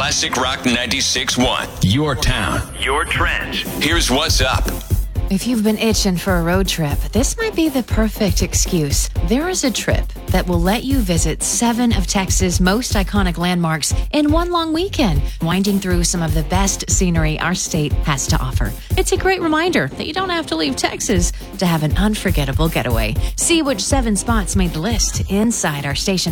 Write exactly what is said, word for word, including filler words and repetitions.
Classic Rock ninety-six point one. Your town. Your trend. Here's what's up. If you've been itching for a road trip, this might be the perfect excuse. There is a trip that will let you visit seven of Texas' most iconic landmarks in one long weekend, winding through some of the best scenery our state has to offer. It's a great reminder that you don't have to leave Texas to have an unforgettable getaway. See which seven spots made the list inside our station